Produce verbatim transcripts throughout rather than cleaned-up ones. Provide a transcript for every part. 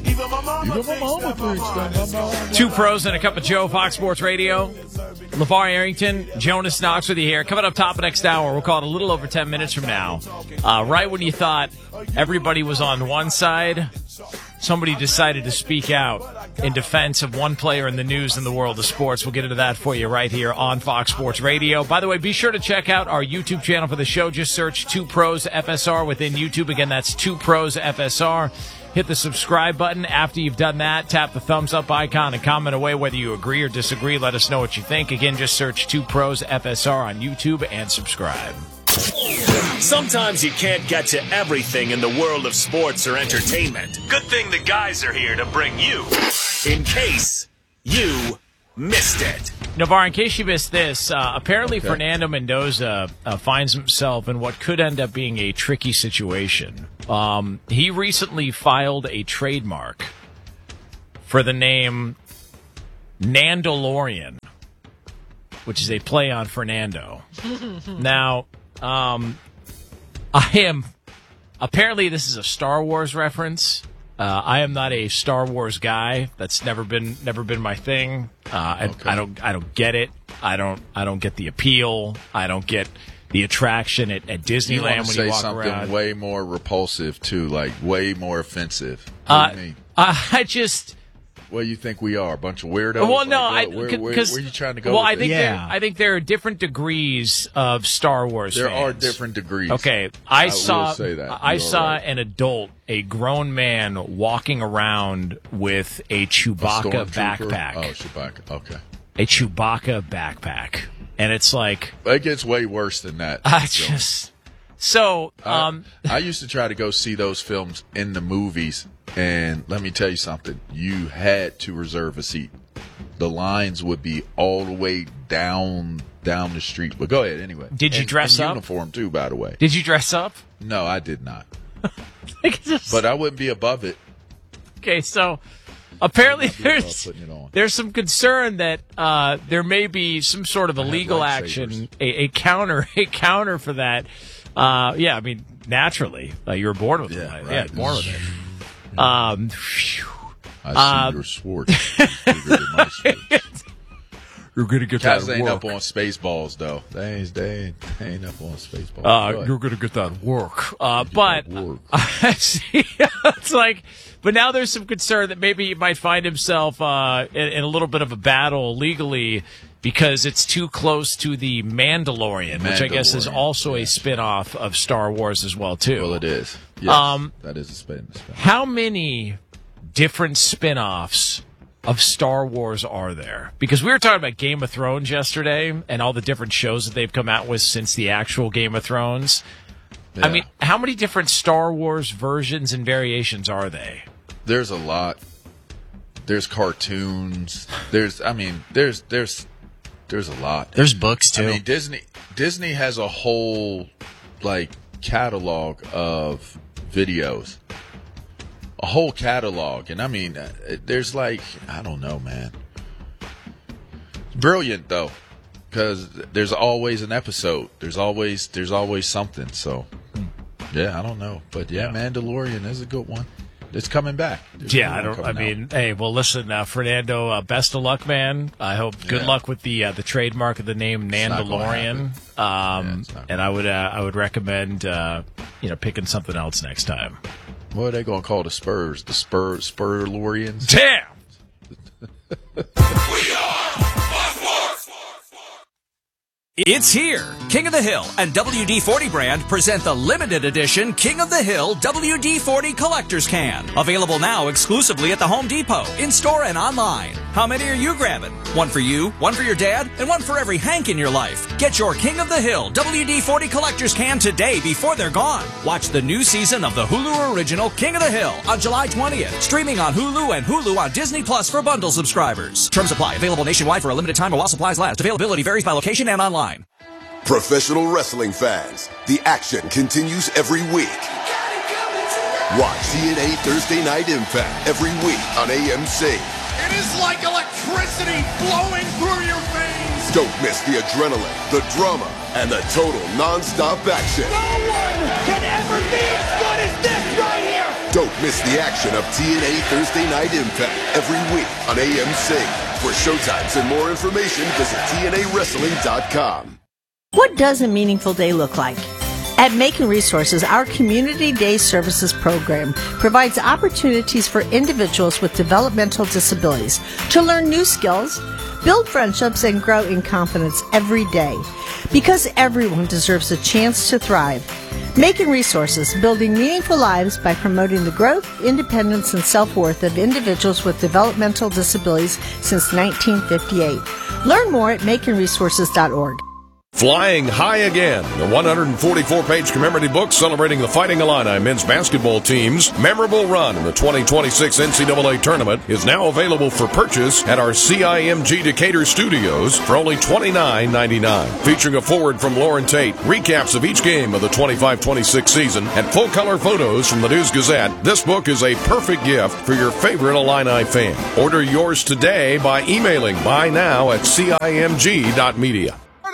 Even my mama thinks that my mom. Two pros and a cup of Joe, Fox Sports Radio. LeVar Arrington, Jonas Knox with you here. Coming up top of next hour, we'll call it a little over ten minutes from now. Uh, right when you thought everybody was on one side, somebody decided to speak out in defense of one player in the news in the world of sports. We'll get into that for you right here on Fox Sports Radio. By the way, be sure to check out our YouTube channel for the show. Just search Two Pros F S R within YouTube. Again, that's Two Pros F S R. Hit the subscribe button. After you've done that, tap the thumbs up icon and comment away whether you agree or disagree. Let us know what you think. Again, just search Two Pros F S R on YouTube and subscribe. Sometimes you can't get to everything in the world of sports or entertainment. Good thing the guys are here to bring you, in case you missed it. Navarre, in case you missed this, uh, apparently Okay. Fernando Mendoza uh, finds himself in what could end up being a tricky situation. Um, he recently filed a trademark for the name Nandalorian, which is a play on Fernando. Now, um, I am apparently this is a Star Wars reference. Uh, I am not a Star Wars guy. That's never been never been my thing. Uh, I, Okay. I don't I don't get it. I don't I don't get the appeal. I don't get the attraction at, at Disneyland You want to when say you walk something around. way more repulsive, too, like way more offensive. What Uh, do you mean? I just What do you think we are? A bunch of weirdos? well, no, I Like, what- where, where, because where are you trying to go well, with I think this? there, Yeah. I think there are different degrees of Star Wars. There fans. are different degrees. Okay, I, I will saw say that. I You are saw right. an adult, a grown man, walking around with a A Chewbacca stormtrooper? backpack. Oh, Chewbacca. Okay. A Chewbacca backpack, and it's like It gets way worse than that. I Joe. just so I- um. I used to try to go see those films in the movies, and let me tell you something. You had to reserve a seat. The lines would be all the way down down the street. But go ahead anyway. Did you And- dress and up? Uniform too, by the way. Did you dress up? No, I did not. Like, just- But I wouldn't be above it. okay, so apparently I'd be above there's putting it on. there's some concern that uh, there may be some sort of have illegal lightsabers. action, a, a counter, a counter for that. Uh, yeah, I mean, naturally, uh, you were born with it. Yeah, Yeah, right. born with it. Um, phew. I see Uh, your sword. Bigger than my sword. You're gonna get Guys ain't up on Spaceballs, though. They ain't, they ain't, they ain't up on Spaceballs. Go Uh, ahead. you're gonna get that work. Uh, but that work. I see. It's like, but now there's some concern that maybe he might find himself uh, in, in a little bit of a battle legally because it's too close to the Mandalorian, which I guess is Mandalorian, also a yes. spin-off of Star Wars as well too. Well, it is. Yes, Um, that is a spin. spin. How many different spin-offs of Star Wars are there? Because we were talking about Game of Thrones yesterday and all the different shows that they've come out with since the actual Game of Thrones. I Yeah. mean, how many different Star Wars versions and variations are they? There's a lot. There's cartoons. There's, I mean, there's, there's, there's a lot. There's books too. I mean, Disney, Disney has a whole like catalog of videos, a whole catalog, and I mean, uh, there's like, I don't know, man. Brilliant though, because there's always an episode. There's always, there's always something. So, yeah, I don't know, but yeah, Mandalorian is a good one. It's coming back. There's a Yeah, new I one don't. I coming out. mean, hey, well, listen, uh, Fernando, uh, best of luck, man. I hope good Yeah. luck with the uh, the trademark of the name not gonna Nandalorian. Yeah, Um, it's not and I would uh, I would recommend uh, you know picking something else next time. What are they going to call the Spurs? The Spur Spurlorians? Damn. It's here. King of the Hill and W D forty brand present the limited edition King of the Hill W D forty Collector's Can. Available now exclusively at the Home Depot, in-store and online. How many are you grabbing? One for you, one for your dad, and one for every Hank in your life. Get your King of the Hill W D forty Collector's Can today before they're gone. Watch the new season of the Hulu original King of the Hill on July twentieth. Streaming on Hulu and Hulu on Disney Plus for bundle subscribers. Terms apply. Available nationwide for a limited time while supplies last. Availability varies by location and online. Professional wrestling fans, the action continues every week. Watch T N A Thursday Night Impact every week on A M C. It is like electricity flowing through your veins. Don't miss the adrenaline, the drama, and the total non-stop action. No one can ever be as good as this right here. Don't miss the action of T N A Thursday Night Impact every week on A M C. For showtimes and more information, visit T N A wrestling dot com. What does a meaningful day look like? At Macon Resources, our Community Day Services program provides opportunities for individuals with developmental disabilities to learn new skills, build friendships, and grow in confidence every day. Because everyone deserves a chance to thrive. Macon Resources, building meaningful lives by promoting the growth, independence, and self-worth of individuals with developmental disabilities since nineteen fifty-eight. Learn more at macon resources dot org. Flying High Again, the one hundred forty-four page commemorative book celebrating the Fighting Illini men's basketball team's memorable run in the twenty twenty-six N C double A tournament, is now available for purchase at our C I M G Decatur studios for only twenty-nine ninety-nine. Featuring a foreword from Lauren Tate, recaps of each game of the twenty-five twenty-six season, and full-color photos from the News-Gazette, this book is a perfect gift for your favorite Illini fan. Order yours today by emailing buy now at C I M G dot media.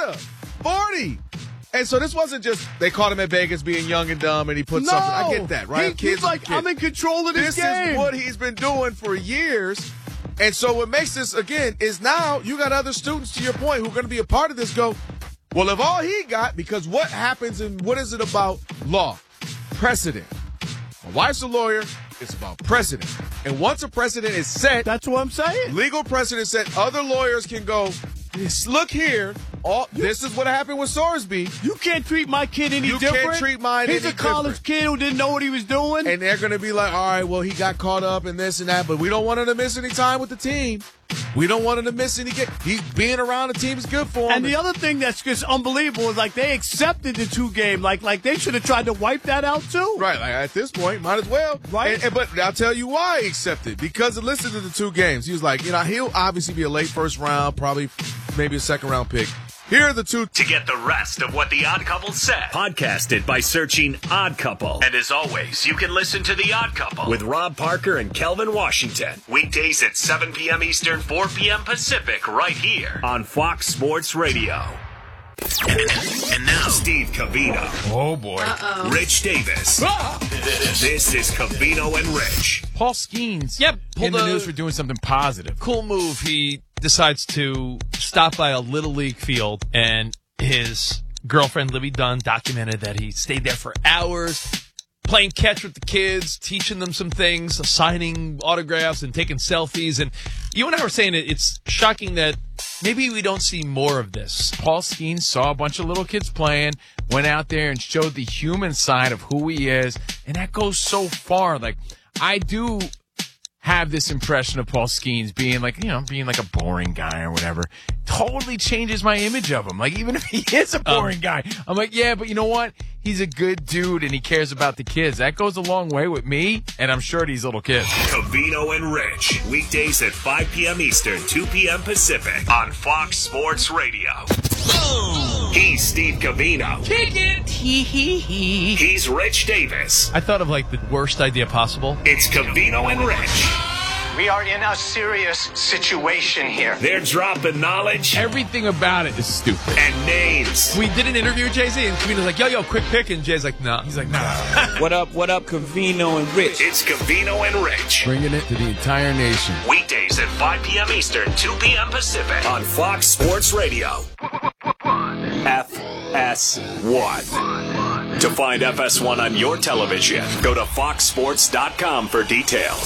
forty. And so this wasn't just they caught him at Vegas being young and dumb and he put No. something. I get that, right? He- Kids he's like, are kids. I'm in control of this This game. is what he's been doing for years. And so what makes this, again, is now you got other students, to your point, who are going to be a part of this go, well, if all he got, because what happens and what is it about law? Precedent. My wife's a lawyer. It's about precedent. And once a precedent is set, That's what I'm saying. legal precedent set, other lawyers can go, "Yes, look here, all, this is what happened with Sorsby." You can't treat my kid any You different. can't treat mine He's any a college different. kid who didn't know what he was doing. And they're going to be like, all right, well, he got caught up in this and that, but we don't want him to miss any time with the team. We don't want him to miss any game. He's being around the team is good for him. And the other thing that's just unbelievable is like they accepted the two game. Like like they should have tried to wipe that out too. Right, like at this point, might as well. Right. And, and, but I'll tell you why he accepted. Because of listening to the two games. He was like, you know, he'll obviously be a late first round, probably maybe a second round pick. Here are the two. To get the rest of what The Odd Couple said, podcast it by searching Odd Couple. And as always, you can listen to The Odd Couple with Rob Parker and Kelvin Washington. Weekdays at seven p.m. Eastern, four p.m. Pacific, right here on Fox Sports Radio. And now, Steve Covino. Oh, boy. Uh-oh. Rich Davis. This is Covino and Rich. Paul Skeens Yep. in the Pulled a- news for doing something positive. Cool move. He decides to stop by a Little League field, and his girlfriend, Libby Dunn, documented that he stayed there for hours, playing catch with the kids, teaching them some things, signing autographs and taking selfies. And you and I were saying it, it's shocking that maybe we don't see more of this. Paul Skeens saw a bunch of little kids playing, went out there and showed the human side of who he is, and that goes so far. Like, I do have this impression of Paul Skeens being like, you know, being like a boring guy or whatever. Totally changes my image of him. Like, even if he is a boring guy, I'm like, yeah, but you know what? He's a good dude and he cares about the kids. That goes a long way with me, and I'm sure these little kids. Covino and Rich. Weekdays at five p.m. Eastern, two p.m. Pacific on Fox Sports Radio. He's Steve Covino. Kick it. Hee hee hee. He's Rich Davis. I thought of like the worst idea possible. It's Covino and Rich. We are in a serious situation here. They're dropping knowledge Everything about it is stupid. and names. We did an interview with Jay-Z, and Covino's like, yo, yo, quick pick. And Jay's like, no. Nah. He's like, nah. What up, what up, Covino and Rich? It's Covino and Rich. Bringing it to the entire nation. Weekdays at five p.m. Eastern, two p.m. Pacific on Fox Sports Radio. F S one. To find F S one on your television, go to fox sports dot com for details.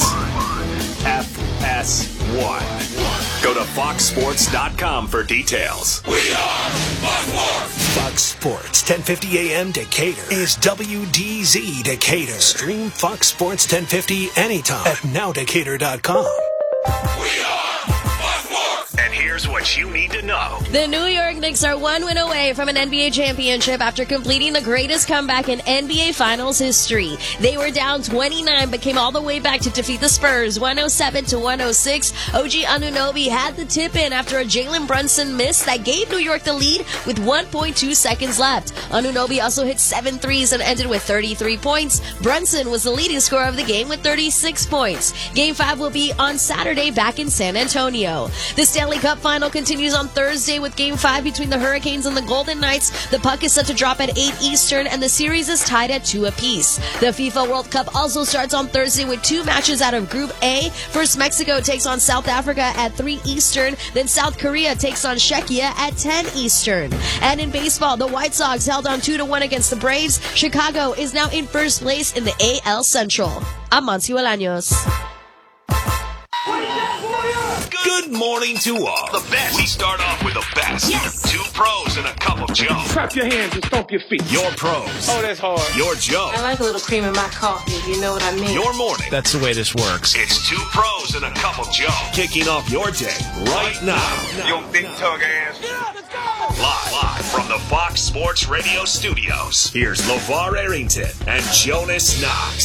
F S one. Go to fox sports dot com for details. We are Fox Fox Sports ten fifty A M Decatur is W D Z Decatur. Stream Fox Sports ten fifty anytime at now decatur dot com. We are And here's what you need to know. The New York Knicks are one win away from an N B A championship after completing the greatest comeback in N B A Finals history. They were down twenty-nine but came all the way back to defeat the Spurs one oh seven to one oh six. O G Anunoby had the tip in after a Jalen Brunson miss that gave New York the lead with one point two seconds left. Anunoby also hit seven threes and ended with thirty-three points. Brunson was the leading scorer of the game with thirty-six points. Game five will be on Saturday back in San Antonio. The Stanley Cup final continues on Thursday with Game five between the Hurricanes and the Golden Knights. The puck is set to drop at eight Eastern, and the series is tied at two apiece. The FIFA World Cup also starts on Thursday with two matches out of Group A. First, Mexico takes on South Africa at three Eastern. Then South Korea takes on Czechia at ten Eastern. And in baseball, the White Sox held on two to one against the Braves. Chicago is now in first place in the A L Central. I'm Monty Bolaños. Good morning to all. The best. We start off with the best. Yes. Two pros and a cup of Joe. Clap your hands and stomp your feet. Your pros. Oh, that's hard. Your Joe. I like a little cream in my coffee, you know what I mean. Your morning. That's the way this works. It's two pros and a cup of Joe. Kicking off your day right now. Yo, big tug ass. Yeah, let's go. Live, live from the Fox Sports Radio studios. Here's LeVar Arrington and Jonas Knox.